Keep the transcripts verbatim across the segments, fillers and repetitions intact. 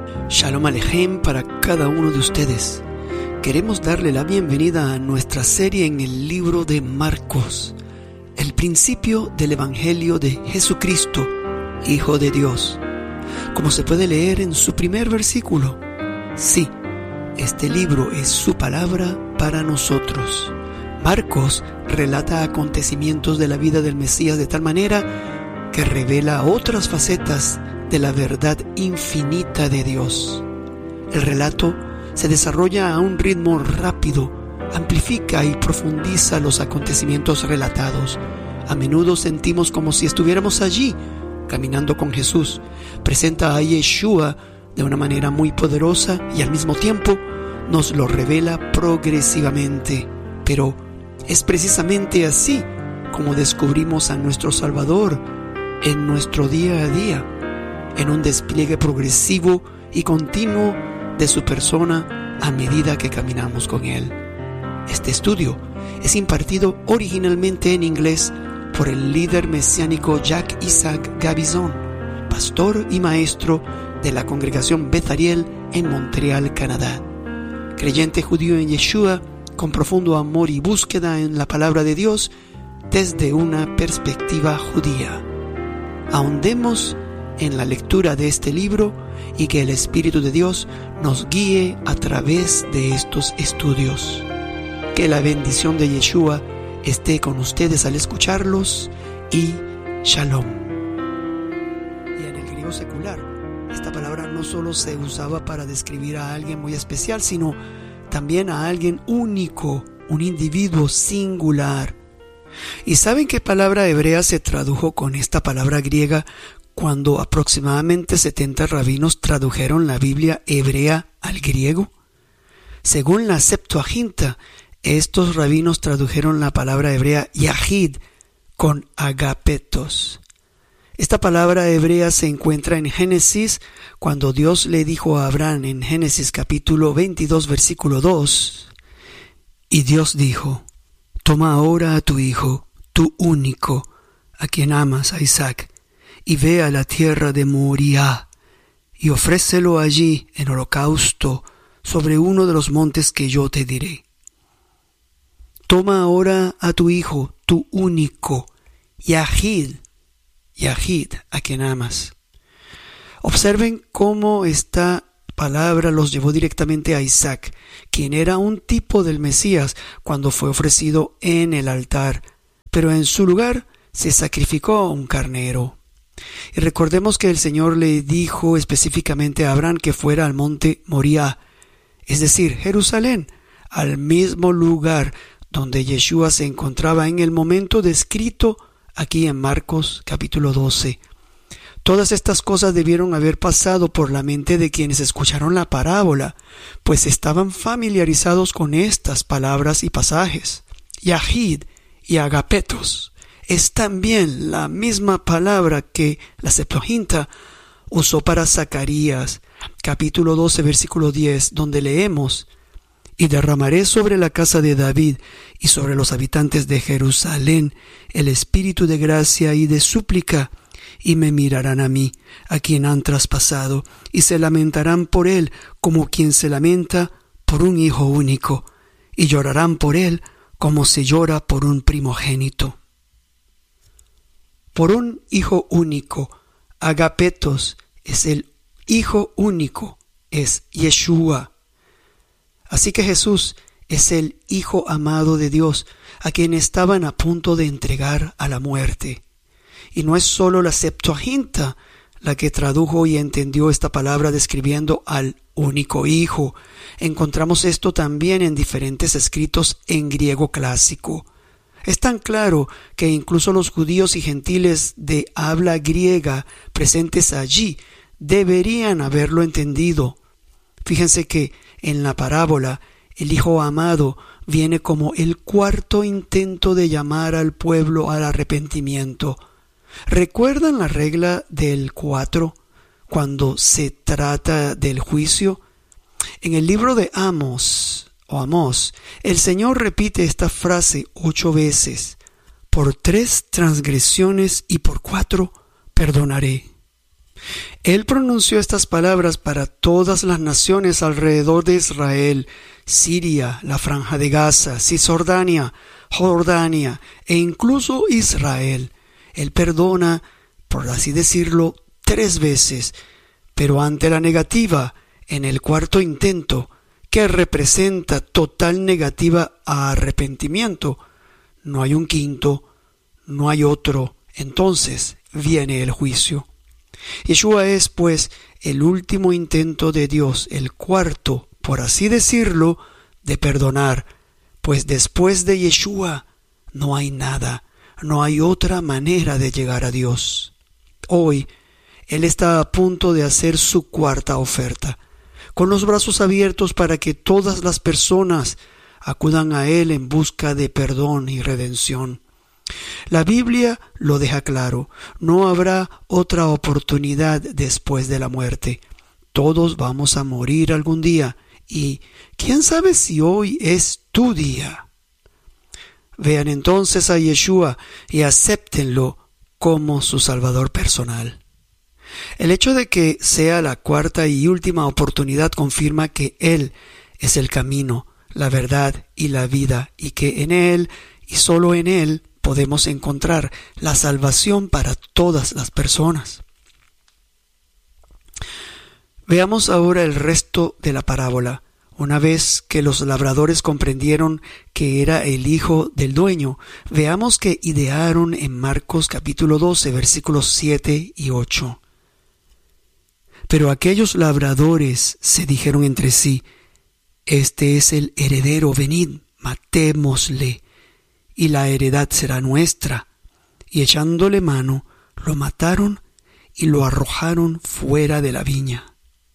Shalom Alejem para cada uno de ustedes. Queremos darle la bienvenida a nuestra serie en el libro de Marcos, el principio del Evangelio de Jesucristo, Hijo de Dios. Como se puede leer en su primer versículo, sí, este libro es su palabra para nosotros. Marcos relata acontecimientos de la vida del Mesías de tal manera que revela otras facetas de la verdad infinita de Dios. El relato se desarrolla a un ritmo rápido, amplifica y profundiza los acontecimientos relatados. A menudo sentimos como si estuviéramos allí, caminando con Jesús. Presenta a Yeshua de una manera muy poderosa y al mismo tiempo nos lo revela progresivamente. Pero es precisamente así como descubrimos a nuestro Salvador en nuestro día a día, en un despliegue progresivo y continuo de su persona a medida que caminamos con Él. Este estudio es impartido originalmente en inglés por el líder mesiánico Jack Isaac Gabizon, pastor y maestro de la congregación Beth Ariel en Montreal, Canadá. Creyente judío en Yeshua, con profundo amor y búsqueda en la palabra de Dios desde una perspectiva judía. Ahondemos en la lectura de este libro y que el Espíritu de Dios nos guíe a través de estos estudios. Que la bendición de Yeshua esté con ustedes al escucharlos y Shalom. Y en el griego secular, esta palabra no solo se usaba para describir a alguien muy especial, sino también a alguien único, un individuo singular. ¿Y saben qué palabra hebrea se tradujo con esta palabra griega cuando aproximadamente setenta rabinos tradujeron la Biblia hebrea al griego? Según la Septuaginta, estos rabinos tradujeron la palabra hebrea Yahid con agapetos. Esta palabra hebrea se encuentra en Génesis cuando Dios le dijo a Abraham en Génesis capítulo veintidós versículo dos, y Dios dijo: toma ahora a tu hijo, tu único, a quien amas, a Isaac, y ve a la tierra de Moriah, y ofrécelo allí en holocausto sobre uno de los montes que yo te diré. Toma ahora a tu hijo, tu único, Yahid, Yahid, a quien amas. Observen cómo esta palabra los llevó directamente a Isaac, quien era un tipo del Mesías cuando fue ofrecido en el altar, pero en su lugar se sacrificó un carnero. Y recordemos que el Señor le dijo específicamente a Abraham que fuera al monte Moriah, es decir, Jerusalén, al mismo lugar donde Yeshua se encontraba en el momento descrito aquí en Marcos capítulo doce. Todas estas cosas debieron haber pasado por la mente de quienes escucharon la parábola, pues estaban familiarizados con estas palabras y pasajes. Yahid y agapetos es también la misma palabra que la Septuaginta usó para Zacarías, capítulo doce, versículo diez, donde leemos: y derramaré sobre la casa de David y sobre los habitantes de Jerusalén el espíritu de gracia y de súplica, y me mirarán a mí, a quien han traspasado, y se lamentarán por él como quien se lamenta por un hijo único, y llorarán por él como se llora por un primogénito. Por un hijo único, agapetos es el hijo único, es Yeshua. Así que Jesús es el Hijo amado de Dios, a quien estaban a punto de entregar a la muerte. Y no es solo la Septuaginta la que tradujo y entendió esta palabra describiendo al único Hijo. Encontramos esto también en diferentes escritos en griego clásico. Es tan claro que incluso los judíos y gentiles de habla griega presentes allí deberían haberlo entendido. Fíjense que en la parábola el Hijo amado viene como el cuarto intento de llamar al pueblo al arrepentimiento. ¿Recuerdan la regla del cuatro cuando se trata del juicio? En el libro de Amos o Amós, el Señor repite esta frase ocho veces: por tres transgresiones y por cuatro perdonaré. Él pronunció estas palabras para todas las naciones alrededor de Israel: Siria, la Franja de Gaza, Cisjordania, Jordania e incluso Israel. Él perdona, por así decirlo, tres veces, pero ante la negativa, en el cuarto intento, que representa total negativa a arrepentimiento, no hay un quinto, no hay otro, entonces viene el juicio. Yeshua es, pues, el último intento de Dios, el cuarto, por así decirlo, de perdonar, pues después de Yeshua no hay nada, no hay otra manera de llegar a Dios. Hoy, Él está a punto de hacer su cuarta oferta, con los brazos abiertos para que todas las personas acudan a Él en busca de perdón y redención. La Biblia lo deja claro: no habrá otra oportunidad después de la muerte. Todos vamos a morir algún día, y quién sabe si hoy es tu día. Vean entonces a Yeshua y acéptenlo como su Salvador personal. El hecho de que sea la cuarta y última oportunidad confirma que Él es el camino, la verdad y la vida, y que en Él y solo en Él podemos encontrar la salvación para todas las personas. Veamos ahora el resto de la parábola. Una vez que los labradores comprendieron que era el hijo del dueño, veamos que idearon en Marcos capítulo doce, versículos siete y ocho. Pero aquellos labradores se dijeron entre sí: Este es el heredero, venid, matémosle, y la heredad será nuestra. Y echándole mano, lo mataron y lo arrojaron fuera de la viña.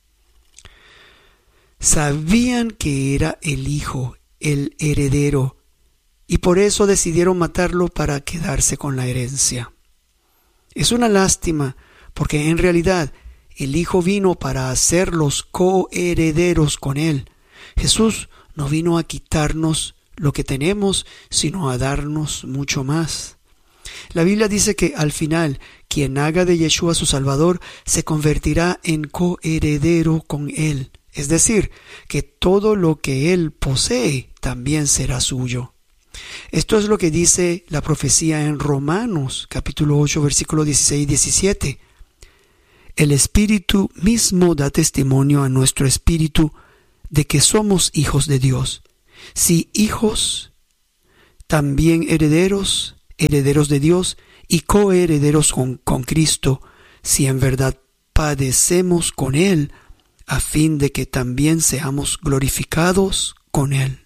Sabían que era el hijo, el heredero, y por eso decidieron matarlo para quedarse con la herencia. Es una lástima, porque en realidad el hijo vino para hacerlos coherederos con él. Jesús no vino a quitarnos lo que tenemos, sino a darnos mucho más. La Biblia dice que al final, quien haga de Yeshua su Salvador se convertirá en coheredero con él. Es decir, que todo lo que él posee también será suyo. Esto es lo que dice la profecía en Romanos, capítulo ocho, versículos dieciséis y diecisiete. El Espíritu mismo da testimonio a nuestro espíritu de que somos hijos de Dios. Si hijos, también herederos, herederos de Dios y coherederos con, con Cristo, si en verdad padecemos con Él, a fin de que también seamos glorificados con Él.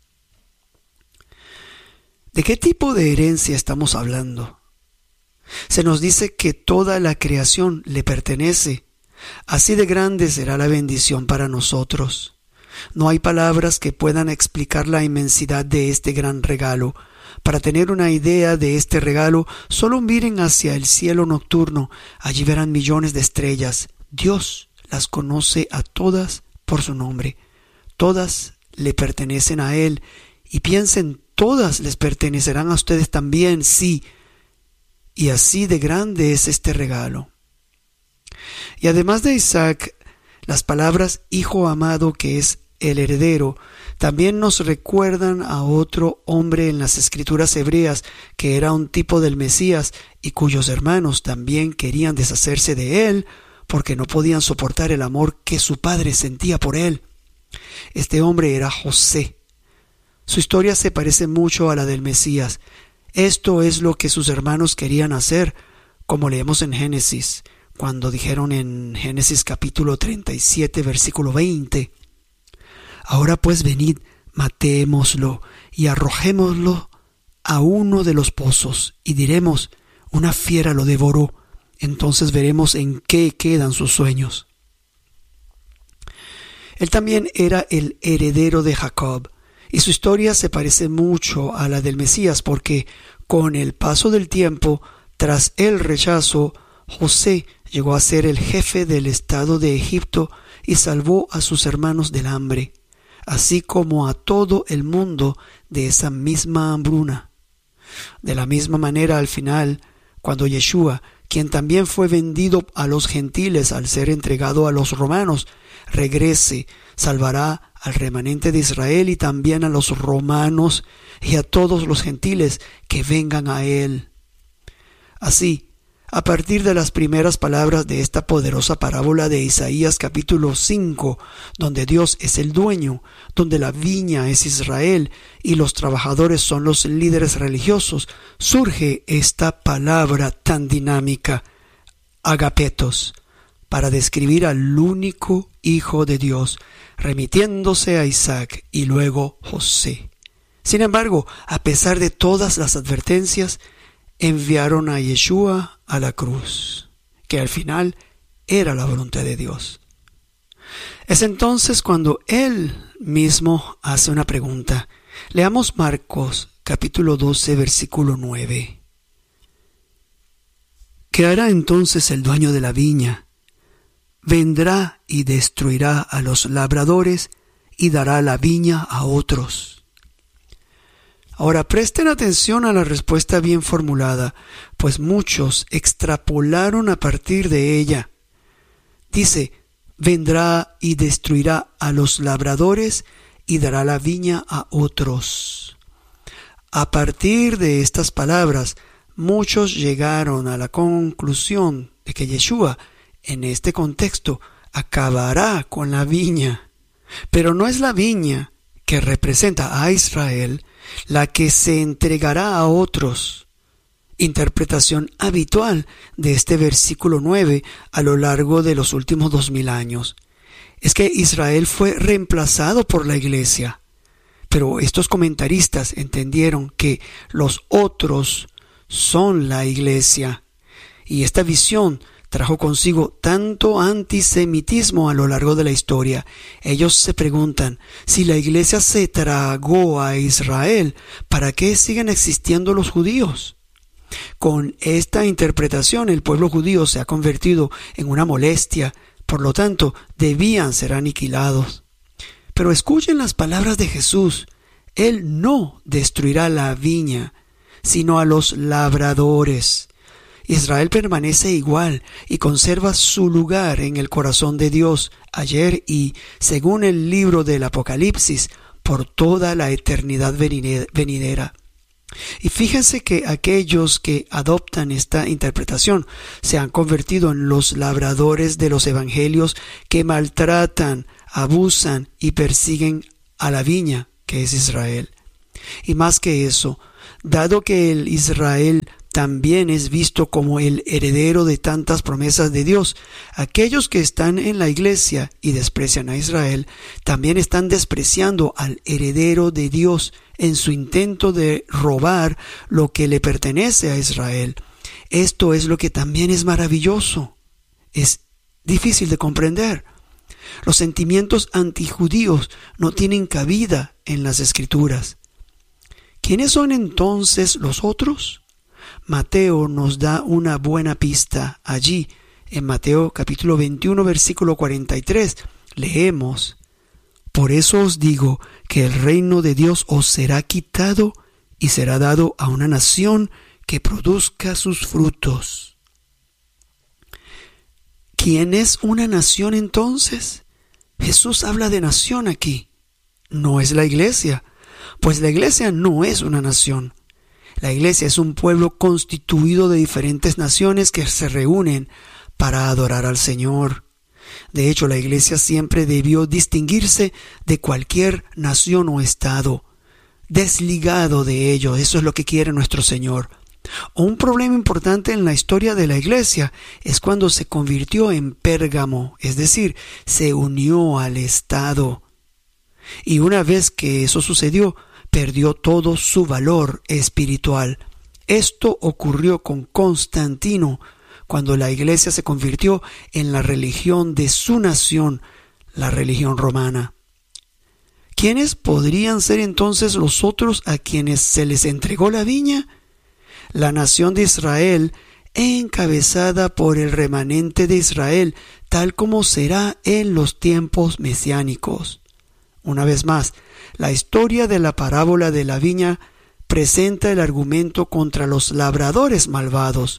¿De qué tipo de herencia estamos hablando? Se nos dice que toda la creación le pertenece. Así de grande será la bendición para nosotros. No hay palabras que puedan explicar la inmensidad de este gran regalo. Para tener una idea de este regalo, solo miren hacia el cielo nocturno. Allí verán millones de estrellas. Dios las conoce a todas por su nombre. Todas le pertenecen a Él. Y piensen, todas les pertenecerán a ustedes también, sí. Y así de grande es este regalo. Y además de Isaac, las palabras hijo amado, que es el heredero, también nos recuerdan a otro hombre en las escrituras hebreas que era un tipo del Mesías y cuyos hermanos también querían deshacerse de él porque no podían soportar el amor que su padre sentía por él. Este hombre era José. Su historia se parece mucho a la del Mesías. Esto es lo que sus hermanos querían hacer, como leemos en Génesis, cuando dijeron en Génesis capítulo treinta y siete, versículo veinte: Ahora pues venid, matémoslo y arrojémoslo a uno de los pozos, y diremos, una fiera lo devoró. Entonces veremos en qué quedan sus sueños. Él también era el heredero de Jacob, y su historia se parece mucho a la del Mesías, porque con el paso del tiempo, tras el rechazo, José llegó a ser el jefe del estado de Egipto y salvó a sus hermanos del hambre, así como a todo el mundo de esa misma hambruna. De la misma manera, al final, cuando Yeshua, quien también fue vendido a los gentiles al ser entregado a los romanos, regrese, salvará al remanente de Israel y también a los romanos y a todos los gentiles que vengan a él. Así, a partir de las primeras palabras de esta poderosa parábola de Isaías capítulo cinco, donde Dios es el dueño, donde la viña es Israel y los trabajadores son los líderes religiosos, surge esta palabra tan dinámica, agapetos, para describir al único Hijo de Dios, remitiéndose a Isaac y luego José. Sin embargo, a pesar de todas las advertencias, enviaron a Yeshua a la cruz, que al final era la voluntad de Dios. Es entonces cuando Él mismo hace una pregunta. Leamos Marcos capítulo doce versículo nueve. ¿Qué hará entonces el dueño de la viña? Vendrá y destruirá a los labradores y dará la viña a otros. Ahora presten atención a la respuesta bien formulada, pues muchos extrapolaron a partir de ella. Dice, vendrá y destruirá a los labradores y dará la viña a otros. A partir de estas palabras, muchos llegaron a la conclusión de que Yeshua, en este contexto, acabará con la viña. Pero no es la viña que representa a Israel la que se entregará a otros. Interpretación habitual de este versículo nueve a lo largo de los últimos dos mil años es que Israel fue reemplazado por la iglesia, pero estos comentaristas entendieron que los otros son la iglesia, y esta visión trajo consigo tanto antisemitismo a lo largo de la historia. Ellos se preguntan, si la iglesia se tragó a Israel, ¿para qué siguen existiendo los judíos? Con esta interpretación, el pueblo judío se ha convertido en una molestia, por lo tanto, debían ser aniquilados. Pero escuchen las palabras de Jesús. Él no destruirá la viña, sino a los labradores. Israel permanece igual y conserva su lugar en el corazón de Dios ayer y, según el libro del Apocalipsis, por toda la eternidad venidera. Y fíjense que aquellos que adoptan esta interpretación se han convertido en los labradores de los evangelios que maltratan, abusan y persiguen a la viña, que es Israel. Y más que eso, dado que el Israel también es visto como el heredero de tantas promesas de Dios, aquellos que están en la iglesia y desprecian a Israel, también están despreciando al heredero de Dios en su intento de robar lo que le pertenece a Israel. Esto es lo que también es maravilloso. Es difícil de comprender. Los sentimientos antijudíos no tienen cabida en las Escrituras. ¿Quiénes son entonces los otros? Mateo nos da una buena pista. Allí, en Mateo capítulo veintiuno, versículo cuarenta y tres, leemos: Por eso os digo que el reino de Dios os será quitado y será dado a una nación que produzca sus frutos. ¿Quién es una nación entonces? Jesús habla de nación aquí. No es la iglesia, pues la iglesia no es una nación. La iglesia es un pueblo constituido de diferentes naciones que se reúnen para adorar al Señor. De hecho, la iglesia siempre debió distinguirse de cualquier nación o estado, desligado de ello. Eso es lo que quiere nuestro Señor. Un problema importante en la historia de la iglesia es cuando se convirtió en Pérgamo, es decir, se unió al Estado. Y una vez que eso sucedió, perdió todo su valor espiritual. Esto ocurrió con Constantino, cuando la iglesia se convirtió en la religión de su nación, la religión romana. ¿Quiénes podrían ser entonces los otros a quienes se les entregó la viña? La nación de Israel, encabezada por el remanente de Israel, tal como será en los tiempos mesiánicos. Una vez más, la historia de la parábola de la viña presenta el argumento contra los labradores malvados,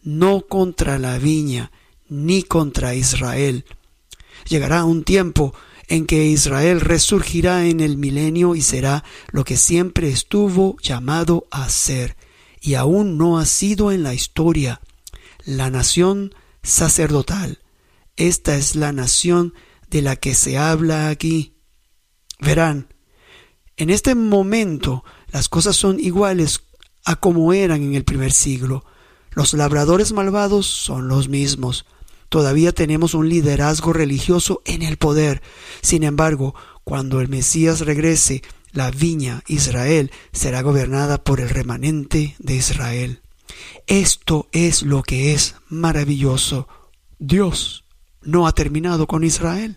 no contra la viña, ni contra Israel. Llegará un tiempo en que Israel resurgirá en el milenio y será lo que siempre estuvo llamado a ser, y aún no ha sido en la historia, la nación sacerdotal. Esta es la nación de la que se habla aquí. Verán, en este momento las cosas son iguales a como eran en el primer siglo. Los labradores malvados son los mismos. Todavía tenemos un liderazgo religioso en el poder. Sin embargo, cuando el Mesías regrese, la viña Israel será gobernada por el remanente de Israel. Esto es lo que es maravilloso. Dios no ha terminado con Israel.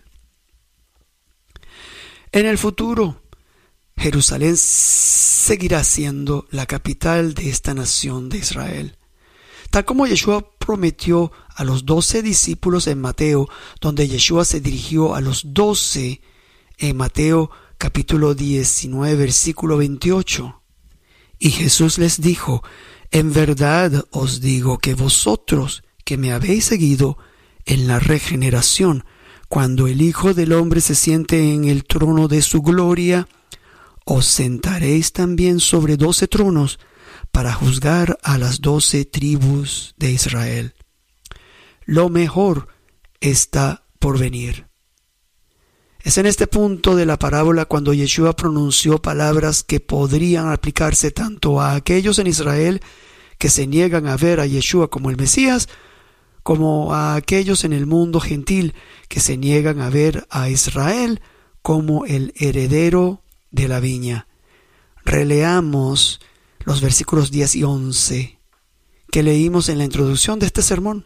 En el futuro, Jerusalén seguirá siendo la capital de esta nación de Israel. Tal como Yeshua prometió a los doce discípulos en Mateo, donde Yeshua se dirigió a los doce en Mateo capítulo diecinueve, versículo veintiocho. Y Jesús les dijo: en verdad os digo que vosotros que me habéis seguido en la regeneración, cuando el Hijo del Hombre se siente en el trono de su gloria, os sentaréis también sobre doce tronos para juzgar a las doce tribus de Israel. Lo mejor está por venir. Es en este punto de la parábola cuando Yeshua pronunció palabras que podrían aplicarse tanto a aquellos en Israel que se niegan a ver a Yeshua como el Mesías, como a aquellos en el mundo gentil que se niegan a ver a Israel como el heredero de la viña. Releamos los versículos diez y once que leímos en la introducción de este sermón.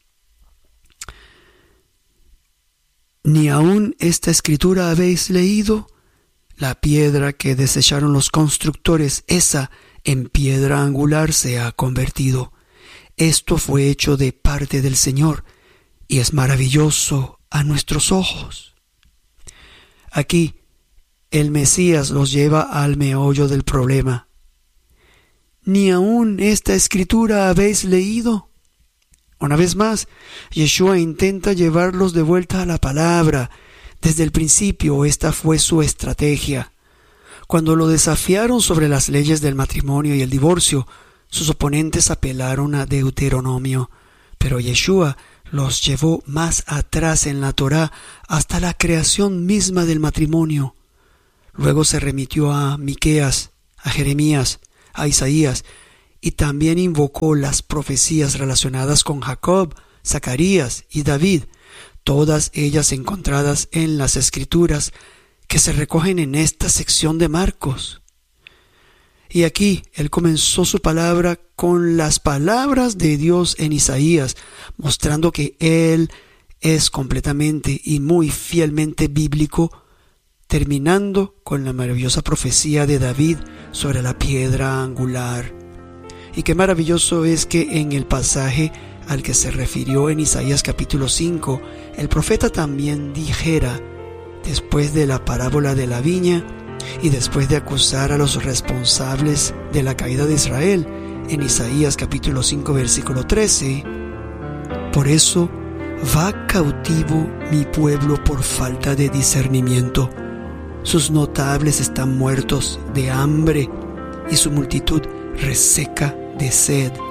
¿Ni aún esta escritura habéis leído? La piedra que desecharon los constructores, esa en piedra angular se ha convertido. Esto fue hecho de parte del Señor, y es maravilloso a nuestros ojos. Aquí, el Mesías los lleva al meollo del problema. ¿Ni aún esta escritura habéis leído? Una vez más, Yeshua intenta llevarlos de vuelta a la palabra. Desde el principio, esta fue su estrategia. Cuando lo desafiaron sobre las leyes del matrimonio y el divorcio, sus oponentes apelaron a Deuteronomio, pero Yeshua los llevó más atrás en la Torá, hasta la creación misma del matrimonio. Luego se remitió a Miqueas, a Jeremías, a Isaías, y también invocó las profecías relacionadas con Jacob, Zacarías y David, todas ellas encontradas en las Escrituras que se recogen en esta sección de Marcos. Y aquí él comenzó su palabra con las palabras de Dios en Isaías, mostrando que él es completamente y muy fielmente bíblico, terminando con la maravillosa profecía de David sobre la piedra angular. Y qué maravilloso es que en el pasaje al que se refirió en Isaías capítulo cinco, el profeta también dijera, después de la parábola de la viña y después de acusar a los responsables de la caída de Israel, en Isaías capítulo cinco versículo trece, por eso va cautivo mi pueblo por falta de discernimiento. Sus notables están muertos de hambre y su multitud reseca de sed.